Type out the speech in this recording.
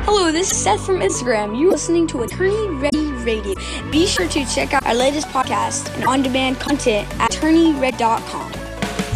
Hello, this is Seth from Instagram. You're listening to Attorney Ready Radio. Be sure to check out our latest podcast and on-demand content at attorneyready.com.